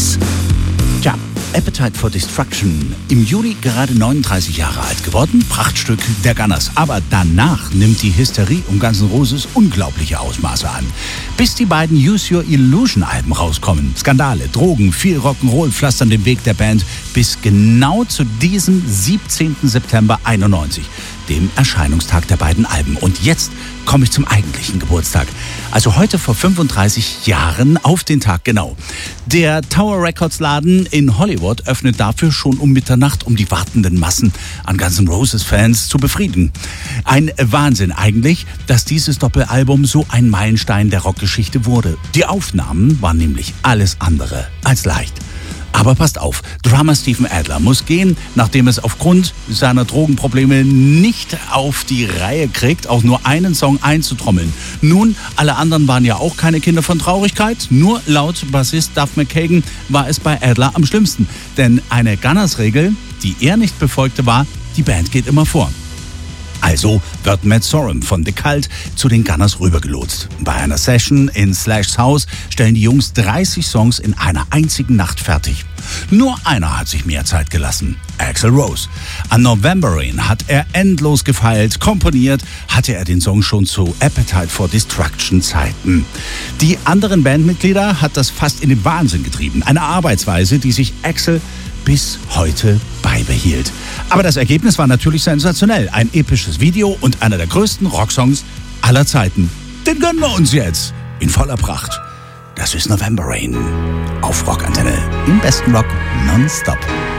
Kiss. Tja, Appetite for Destruction. Im Juli gerade 39 Jahre alt geworden. Prachtstück der Gunners. Aber danach nimmt die Hysterie um Guns N' Roses unglaubliche Ausmaße an. Bis die beiden Use Your Illusion Alben rauskommen. Skandale, Drogen, viel Rock'n'Roll pflastern den Weg der Band bis genau zu diesem 17. September 91. Dem Erscheinungstag der beiden Alben. Und jetzt komme ich zum eigentlichen Geburtstag. Also heute vor 35 Jahren auf den Tag genau. Der Tower Records Laden in Hollywood öffnet dafür schon um Mitternacht, um die wartenden Massen an Guns N' Roses Fans zu befriedigen. Ein Wahnsinn eigentlich, dass dieses Doppelalbum so ein Meilenstein der Rockgeschichte wurde. Die Aufnahmen waren nämlich alles andere als leicht. Aber passt auf, Drummer Steven Adler muss gehen, nachdem es aufgrund seiner Drogenprobleme nicht auf die Reihe kriegt, auch nur einen Song einzutrommeln. Nun, alle anderen waren ja auch keine Kinder von Traurigkeit, nur laut Bassist Duff McKagan war es bei Adler am schlimmsten. Denn eine Gunners-Regel, die er nicht befolgte, war, die Band geht immer vor. Also wird Matt Sorum von The Cult zu den Gunners rübergelotst. Bei einer Session in Slash's Haus stellen die Jungs 30 Songs in einer einzigen Nacht fertig. Nur einer hat sich mehr Zeit gelassen, Axl Rose. An November Rain hat er endlos gefeilt, komponiert hatte er den Song schon zu Appetite for Destruction Zeiten. Die anderen Bandmitglieder hat das fast in den Wahnsinn getrieben. Eine Arbeitsweise, die sich Axl bis heute beibehielt. Aber das Ergebnis war natürlich sensationell. Ein episches Video und einer der größten Rocksongs aller Zeiten. Den gönnen wir uns jetzt in voller Pracht. Das ist November Rain auf Rockantenne. Im besten Rock nonstop.